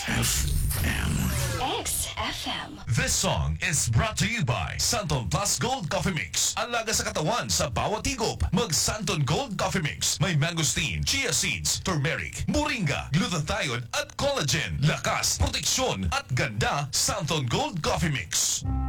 XFM. XFM. This song is brought to you by Santon Plus Gold Coffee Mix. Ang laga sa katawan sa bawat higop. Mag Santon Gold Coffee Mix. May mangosteen, chia seeds, turmeric, moringa, glutathione at collagen. Lakas, proteksyon at ganda. Santon Gold Coffee Mix.